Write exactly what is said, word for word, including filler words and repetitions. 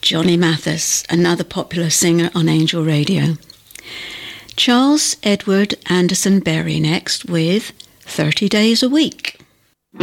Johnny Mathis, another popular singer on Angel Radio. Charles Edward Anderson Berry next with thirty days a Week.